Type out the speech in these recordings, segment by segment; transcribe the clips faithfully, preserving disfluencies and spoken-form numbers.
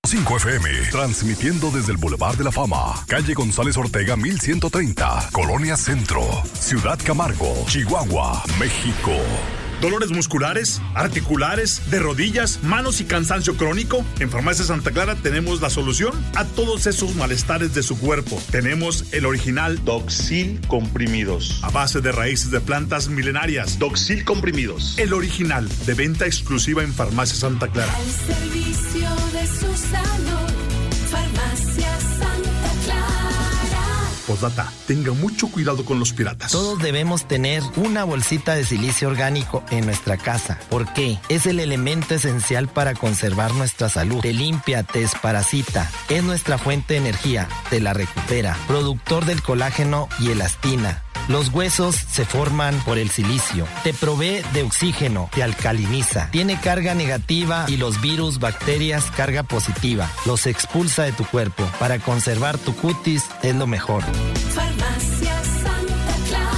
cinco F M, transmitiendo desde el Boulevard de la Fama, calle González Ortega mil ciento treinta, Colonia Centro, Ciudad Camargo, Chihuahua, México. ¿Dolores musculares, articulares, de rodillas, manos y cansancio crónico? En Farmacia Santa Clara tenemos la solución a todos esos malestares de su cuerpo. Tenemos el original Doxil Comprimidos, a base de raíces de plantas milenarias. Doxil Comprimidos, el original, de venta exclusiva en Farmacia Santa Clara. Al servicio de su salud, Farmacia Santa Clara. Postdata, tenga mucho cuidado con los piratas. Todos debemos tener una bolsita de silicio orgánico en nuestra casa. ¿Por qué? Es el elemento esencial para conservar nuestra salud. Te limpia, te desparasita. Es nuestra fuente de energía, te la recupera. Productor del colágeno y elastina. Los huesos se forman por el silicio. Te provee de oxígeno, te alcaliniza. Tiene carga negativa y los virus, bacterias, carga positiva. Los expulsa de tu cuerpo. Para conservar tu cutis es lo mejor. Farmacia Santa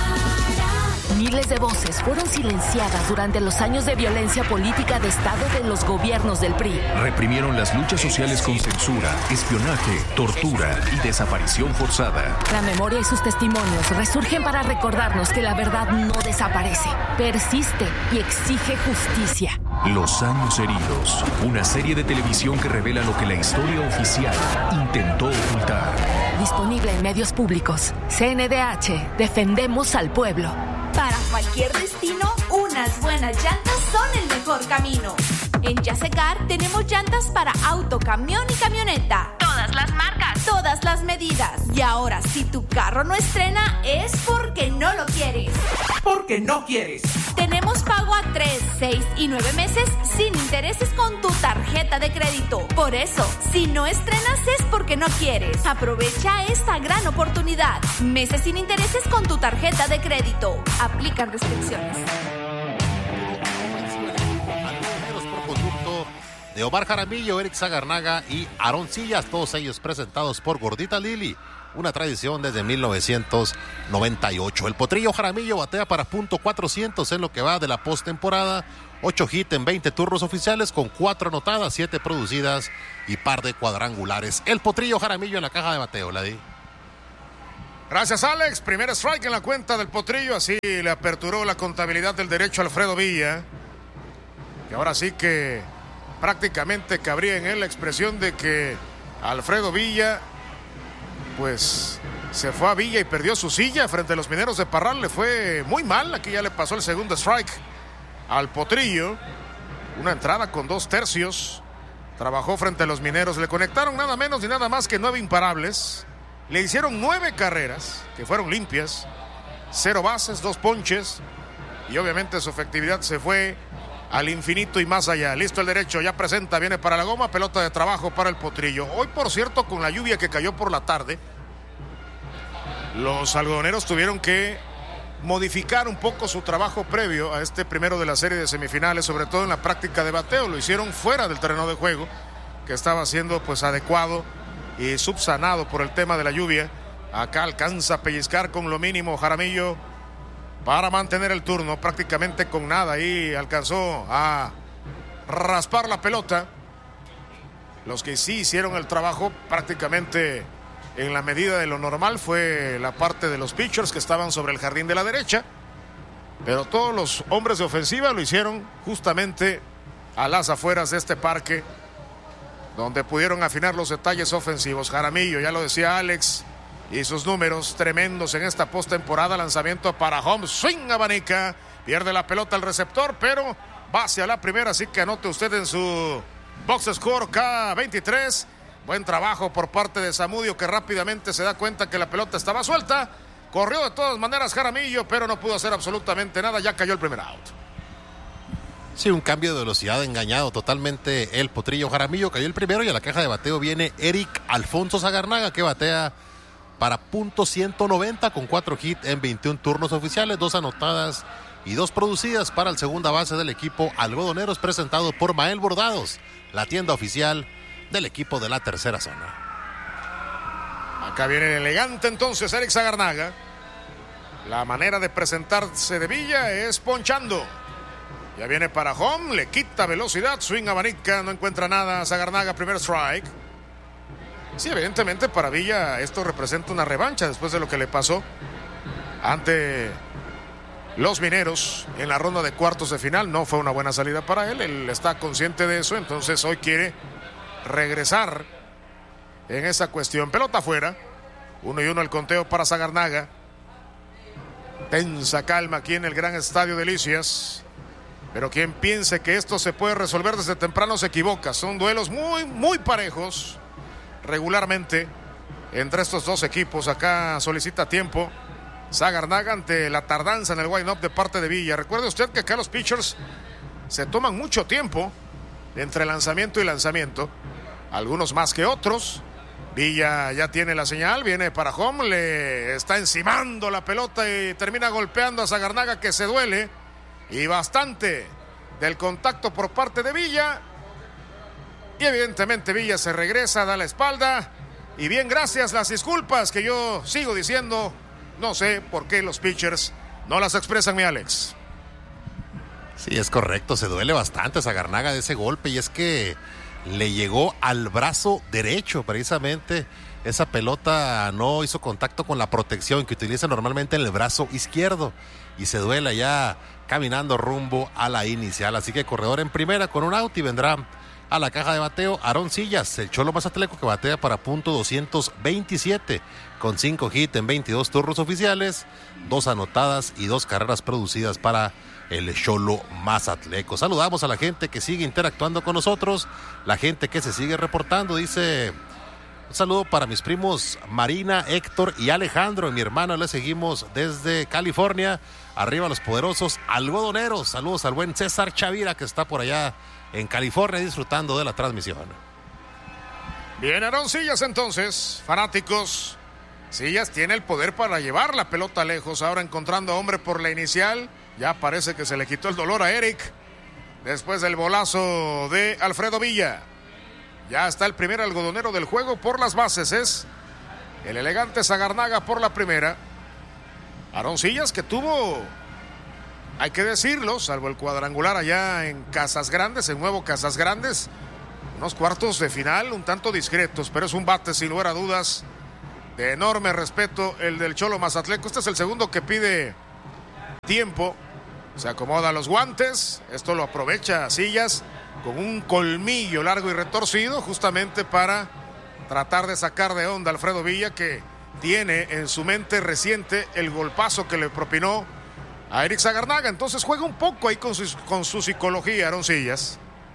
Clara. Miles de voces fueron silenciadas durante los años de violencia política de Estado de los gobiernos del P R I. Reprimieron las luchas sociales con censura, espionaje, tortura y desaparición forzada. La memoria y sus testimonios resurgen para recordarnos que la verdad no desaparece, persiste y exige justicia. Los años heridos, una serie de televisión que revela lo que la historia oficial intentó ocultar. Disponible en medios públicos. C N D H, defendemos al pueblo. Para cualquier destino, unas buenas llantas son el mejor camino. En Yasecar tenemos llantas para auto, camión y camioneta. Todas las marcas, todas las medidas. Y ahora, si tu carro no estrena, es porque no lo quieres. Porque no quieres. Tenemos pago a tres, seis y nueve meses sin intereses con tu tarjeta de crédito. Por eso, si no estrenas es porque no quieres. Aprovecha esta gran oportunidad. Meses sin intereses con tu tarjeta de crédito. Aplican restricciones. De Omar Jaramillo, Eric Sagarnaga y Aarón Sillas, todos ellos presentados por Gordita Lili, una tradición desde mil novecientos noventa y ocho. El Potrillo Jaramillo batea para punto cuatrocientos en lo que va de la postemporada, ocho hits en veinte turnos oficiales con cuatro anotadas, siete producidas y par de cuadrangulares. El Potrillo Jaramillo en la caja de bateo, Ladi. Gracias, Alex. Primer strike en la cuenta del Potrillo, así le aperturó la contabilidad del derecho a Alfredo Villa, que ahora sí que prácticamente cabría en él la expresión de que Alfredo Villa pues se fue a Villa y perdió su silla frente a los Mineros de Parral. Le fue muy mal, aquí ya le pasó el segundo strike al Potrillo, una entrada con dos tercios, trabajó frente a los Mineros, le conectaron nada menos ni nada más que nueve imparables, le hicieron nueve carreras que fueron limpias, cero bases, dos ponches y obviamente su efectividad se fue al infinito y más allá. Listo el derecho, ya presenta, viene para la goma, pelota de trabajo para el Potrillo. Hoy, por cierto, con la lluvia que cayó por la tarde, los algodoneros tuvieron que modificar un poco su trabajo previo a este primero de la serie de semifinales, sobre todo en la práctica de bateo. Lo hicieron fuera del terreno de juego, que estaba siendo pues adecuado y subsanado por el tema de la lluvia. Acá alcanza a pellizcar con lo mínimo Jaramillo para mantener el turno, prácticamente con nada. Ahí alcanzó a raspar la pelota. Los que sí hicieron el trabajo prácticamente en la medida de lo normal fue la parte de los pitchers que estaban sobre el jardín de la derecha, pero todos los hombres de ofensiva lo hicieron justamente a las afueras de este parque, donde pudieron afinar los detalles ofensivos. Jaramillo, ya lo decía Alex, y sus números tremendos en esta postemporada. Lanzamiento para home, swing abanica, pierde la pelota el receptor, pero va hacia la primera, así que anote usted en su box score K veintitrés. Buen trabajo por parte de Zamudio, que rápidamente se da cuenta que la pelota estaba suelta. Corrió de todas maneras Jaramillo, pero no pudo hacer absolutamente nada, ya cayó el primer out. Sí, un cambio de velocidad engañado totalmente el Potrillo Jaramillo, cayó el primero y a la caja de bateo viene Eric Alfonso Sagarnaga, que batea para punto ciento noventa con cuatro hits en veintiún turnos oficiales, dos anotadas y dos producidas para el segunda base del equipo Algodoneros, presentado por Mael Bordados, la tienda oficial del equipo de la tercera zona. Acá viene el elegante entonces Eric Sagarnaga. La manera de presentarse de Villa es ponchando. Ya viene para home, le quita velocidad, swing abanica, no encuentra nada. Zagarnaga, primer strike. Sí, evidentemente para Villa esto representa una revancha después de lo que le pasó ante los Mineros en la ronda de cuartos de final. No fue una buena salida para él, él está consciente de eso, entonces hoy quiere regresar en esa cuestión. Pelota afuera, uno y uno el conteo para Zagarnaga. Tensa calma aquí en el gran estadio Delicias, pero quien piense que esto se puede resolver desde temprano se equivoca. Son duelos muy, muy parejos regularmente entre estos dos equipos. Acá solicita tiempo Zagarnaga ante la tardanza en el wind-up de parte de Villa. Recuerde usted que acá los pitchers se toman mucho tiempo entre lanzamiento y lanzamiento, algunos más que otros. Villa ya tiene la señal, viene para home, le está encimando la pelota y termina golpeando a Zagarnaga, que se duele, y bastante del contacto por parte de Villa. Y evidentemente Villa se regresa, da la espalda. Y bien, gracias, las disculpas que yo sigo diciendo. No sé por qué los pitchers no las expresan, mi Alex. Sí, es correcto, se duele bastante Zagarnaga de ese golpe. Y es que le llegó al brazo derecho precisamente. Esa pelota no hizo contacto con la protección que utiliza normalmente en el brazo izquierdo. Y se duele ya caminando rumbo a la inicial. Así que corredor en primera con un out y vendrá a la caja de bateo Aarón Sillas, el cholo mazatleco, que batea para punto doscientos veintisiete con cinco hits en veintidós turnos oficiales, dos anotadas y dos carreras producidas para el cholo mazatleco. Saludamos a la gente que sigue interactuando con nosotros, la gente que se sigue reportando. Dice: un saludo para mis primos Marina, Héctor y Alejandro, y mi hermano, le seguimos desde California. Arriba los poderosos algodoneros. Saludos al buen César Chavira, que está por allá en California disfrutando de la transmisión. Bien, Aarón Sillas entonces, fanáticos. Sillas tiene el poder para llevar la pelota lejos, ahora encontrando a hombre por la inicial. Ya parece que se le quitó el dolor a Eric después del bolazo de Alfredo Villa. Ya está el primer algodonero del juego por las bases, es el elegante Zagarnaga por la primera. Aarón Sillas, que tuvo, hay que decirlo, salvo el cuadrangular allá en Casas Grandes, en Nuevo Casas Grandes, unos cuartos de final un tanto discretos, pero es un bate sin lugar a dudas de enorme respeto el del cholo mazatleco. Este es el segundo que pide tiempo, se acomoda los guantes, esto lo aprovecha Sillas con un colmillo largo y retorcido, justamente para tratar de sacar de onda a Alfredo Villa, que tiene en su mente reciente el golpazo que le propinó a Eric Zagarnaga. Entonces juega un poco ahí con su, con su psicología Aarón Sillas.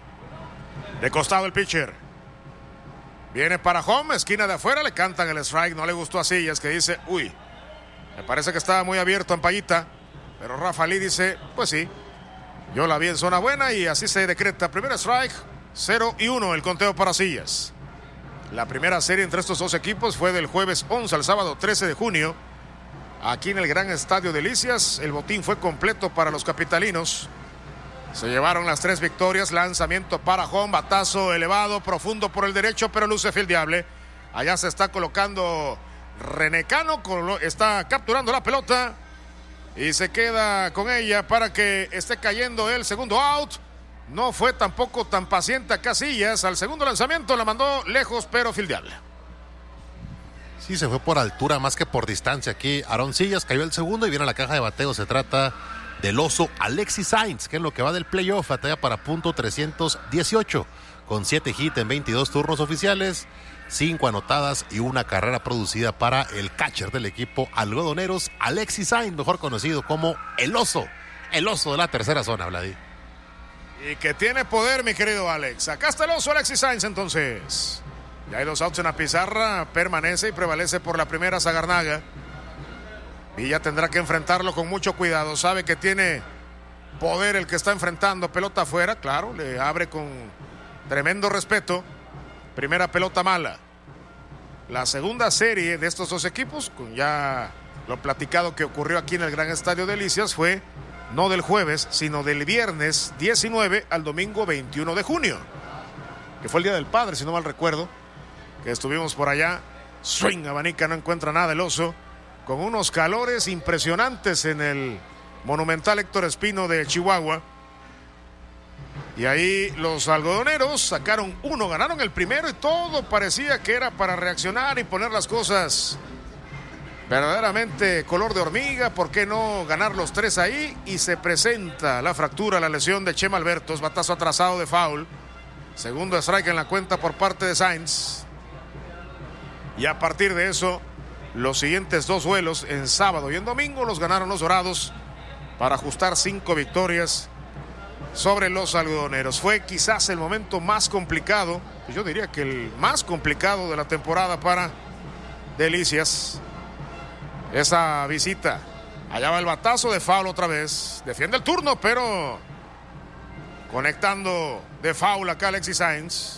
De costado el pitcher. Viene para home, esquina de afuera, le cantan el strike. No le gustó a Sillas, que dice: uy, me parece que estaba muy abierto en Payita. Pero Rafa Lee dice: pues sí, yo la vi en zona buena, y así se decreta. Primer strike, cero y uno el conteo para Sillas. La primera serie entre estos dos equipos fue del jueves once al sábado trece de junio. Aquí en el gran estadio Delicias, el botín fue completo para los capitalinos. Se llevaron las tres victorias. Lanzamiento para home, batazo elevado, profundo por el derecho, pero luce fildeable. Allá se está colocando René Cano, está capturando la pelota y se queda con ella para que esté cayendo el segundo out. No fue tampoco tan paciente a Casillas. Al segundo lanzamiento la mandó lejos, pero fildeable. Sí, se fue por altura más que por distancia aquí. Aarón Sillas cayó el segundo y viene a la caja de bateo. Se trata del oso Alexis Sainz, que en lo que va del playoff batea para punto trescientos dieciocho con siete hits en veintidós turnos oficiales, cinco anotadas y una carrera producida para el catcher del equipo algodoneros, Alexis Sainz, mejor conocido como el oso, el oso de la tercera zona, Vladi. Y que tiene poder, mi querido Alex. Acá está el oso Alexis Sainz entonces. Ya hay dos outs en la pizarra, permanece y prevalece por la primera Zagarnaga. Villa tendrá que enfrentarlo con mucho cuidado, sabe que tiene poder el que está enfrentando. Pelota afuera, claro, le abre con tremendo respeto. Primera pelota mala. La segunda serie de estos dos equipos, con ya lo platicado que ocurrió aquí en el Gran Estadio Delicias, fue no del jueves, sino del viernes diecinueve al domingo veintiuno de junio, que fue el Día del Padre, si no mal recuerdo, que estuvimos por allá. Swing, abanica, no encuentra nada el oso, con unos calores impresionantes en el Monumental Héctor Espino de Chihuahua. Y ahí los algodoneros sacaron uno, ganaron el primero y todo parecía que era para reaccionar y poner las cosas verdaderamente color de hormiga. ¿Por qué no ganar los tres ahí? Y se presenta la fractura, la lesión de Chema Albertos, batazo atrasado de foul. Segundo strike en la cuenta por parte de Sainz. Y a partir de eso, los siguientes dos duelos en sábado y en domingo los ganaron los Dorados para ajustar cinco victorias sobre los algodoneros. Fue quizás el momento más complicado, yo diría que el más complicado de la temporada para Delicias. Esa visita. Allá va el batazo de foul otra vez. Defiende el turno, pero conectando de foul acá Alexis Sainz.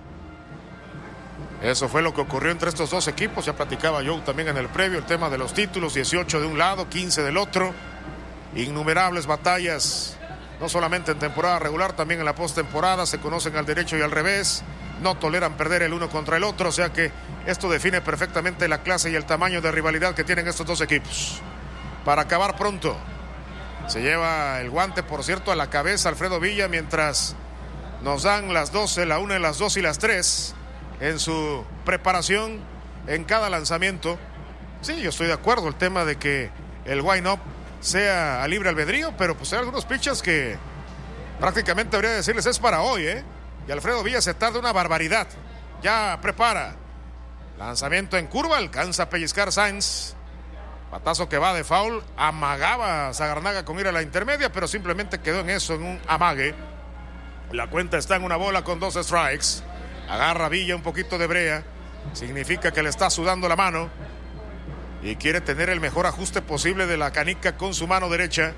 Eso fue lo que ocurrió entre estos dos equipos. Ya platicaba yo también en el previo el tema de los títulos. dieciocho de un lado, quince del otro. Innumerables batallas, no solamente en temporada regular, también en la postemporada. Se conocen al derecho y al revés. No toleran perder el uno contra el otro. O sea que esto define perfectamente la clase y el tamaño de rivalidad que tienen estos dos equipos. Para acabar pronto, se lleva el guante, por cierto, a la cabeza Alfredo Villa, mientras nos dan las doce, la una, las dos y las tres en su preparación en cada lanzamiento. Sí, yo estoy de acuerdo, el tema de que el wind-up sea a libre albedrío, pero pues hay algunos pitchers que prácticamente habría de decirles es para hoy, ¿eh? Y Alfredo Villa se tarda una barbaridad. Ya prepara. Lanzamiento en curva, alcanza a pellizcar Sainz. Batazo que va de foul. Amagaba a Zagarnaga con ir a la intermedia, pero simplemente quedó en eso, en un amague. La cuenta está en una bola con dos strikes. Agarra Villa un poquito de brea. Significa que le está sudando la mano. Y quiere tener el mejor ajuste posible de la canica con su mano derecha.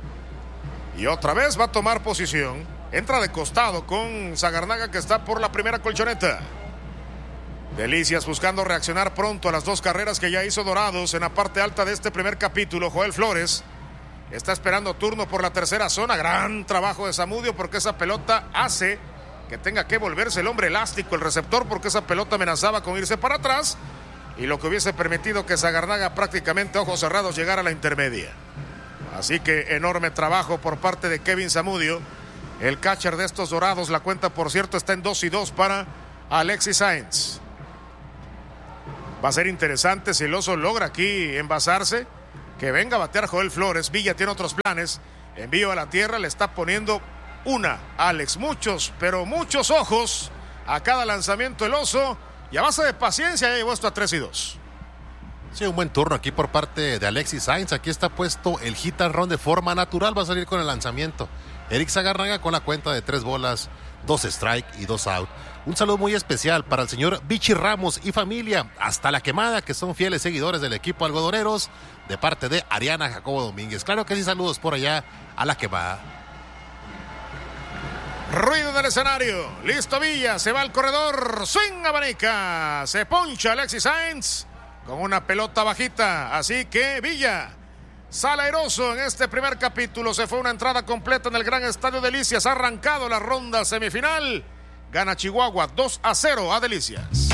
Y otra vez va a tomar posición. Entra de costado con Zagarnaga, que está por la primera colchoneta. Delicias buscando reaccionar pronto a las dos carreras que ya hizo Dorados en la parte alta de este primer capítulo. Joel Flores está esperando turno por la tercera zona. Gran trabajo de Zamudio, porque esa pelota hace que tenga que volverse el hombre elástico, el receptor, porque esa pelota amenazaba con irse para atrás, y lo que hubiese permitido que Zagarnaga prácticamente ojos cerrados llegara a la intermedia. Así que enorme trabajo por parte de Kevin Zamudio, el catcher de estos Dorados. La cuenta, por cierto, está en dos y dos para Alexis Sainz. Va a ser interesante si el Oso logra aquí envasarse, que venga a batear Joel Flores. Villa tiene otros planes. Envío a la tierra, le está poniendo una, Alex, muchos, pero muchos ojos a cada lanzamiento el Oso, y a base de paciencia ya llevó esto a tres y dos. Sí, un buen turno aquí por parte de Alexis Sainz. Aquí está puesto el hit and run de forma natural. Va a salir con el lanzamiento Eric Zagarnaga con la cuenta de tres bolas, dos strike y dos out. Un saludo muy especial para el señor Vichy Ramos y familia hasta La Quemada, que son fieles seguidores del equipo algodoneros, de parte de Ariana Jacobo Domínguez. Claro que sí, saludos por allá a La Quemada. Ruido del escenario. Listo Villa, se va al corredor. Swing abanica. Se poncha Alexis Sainz con una pelota bajita. Así que Villa sale airoso en este primer capítulo. Se fue una entrada completa en el Gran Estadio Delicias. Ha arrancado la ronda semifinal. Gana Chihuahua dos a cero a Delicias.